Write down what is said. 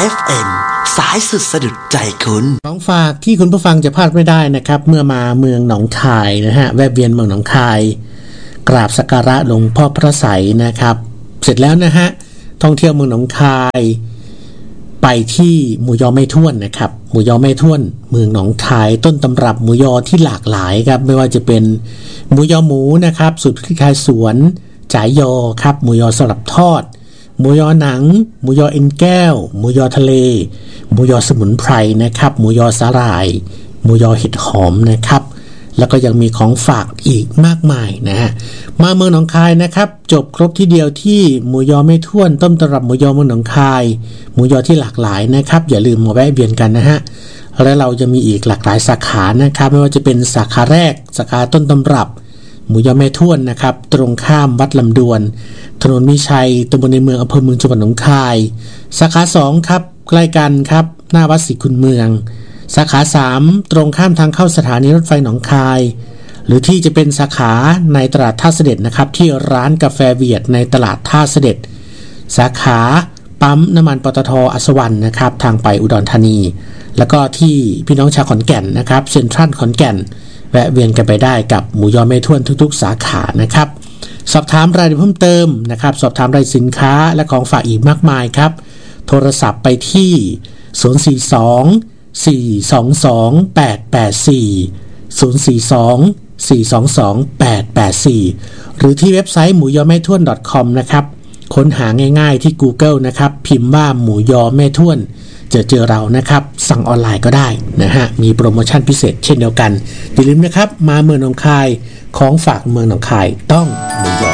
FM สายสุดสะดุดใจคุณของฝากที่คุณผู้ฟังจะพลาดไม่ได้นะครับเมื่อมาเมืองหนองคายนะฮะแวะเวียนเมืองหนองคายกราบสักการะหลวงพ่อพระไสยนะครับเสร็จแล้วนะฮะท่องเที่ยวเมืองหนองคายไปที่หมูยอแม่ท้วนนะครับหมูยอแม่ท้วนเมืองหนองคายต้นตำรับหมูยอที่หลากหลายครับไม่ว่าจะเป็นหมูยอหมูนะครับสูตรที่ขายสวนจ่ายยอครับหมูยอสลับทอดหมูยอหนังหมูยอเอ็นแก้วหมูยอทะเลหมูยอสมุนไพรนะครับหมูยอสาหร่ายหมูยอเห็ดหอมนะครับแล้วก็ยังมีของฝากอีกมากมายนะฮะมาเมืองหนองคายนะครับจบครบที่เดียวที่หมูยอแม่ท้วนต้นตำรับหมูยอเมืองหนองคายหมูยอที่หลากหลายนะครับอย่าลืมมาแวะเวียนกันนะฮะและเราจะมีอีกหลากหลายสาขานะครับไม่ว่าจะเป็นสาขาแรกสาขาต้นตำรับหมูยอแม่ท้วนนะครับตรงข้ามวัดลำดวนถนนมิชัยตำบลในเมืองอำเภอเมืองจังหวัดหนองคายสาขา2ครับใกล้กันครับหน้าวัดศรีคุณเมืองสาขา3ตรงข้ามทางเข้าสถานีรถไฟหนองคายหรือที่จะเป็นสาขาในตลาดท่าเสด็จนะครับที่ร้านกาแฟเวียดในตลาดท่าเสด็จสาขาปั๊มน้ำมันปตท.อัศวรรณนะครับทางไปอุดรธานีแล้วก็ที่พี่น้องชาวขอนแก่นนะครับเซ็นทรัลขอนแก่นแวะเวียนกันไปได้กับหมูยอแม่ท้วนทุกๆสาขานะครับสอบถามรายละเอียดเพิ่มเติมนะครับสอบถามรายสินค้าและของฝากอีกมากมายครับโทรศัพท์ไปที่042-422-884 หรือที่เว็บไซต์หมูยอแม่ท้วน .com นะครับค้นหาง่ายๆที่ Google นะครับพิมพ์ว่าหมูยอแม่ท้วนเจอเรานะครับสั่งออนไลน์ก็ได้นะฮะมีโปรโมชั่นพิเศษเช่นเดียวกันอย่าลืมนะครับมาเมืองหนองคายของฝากเมืองหนองคายต้องหมูยอ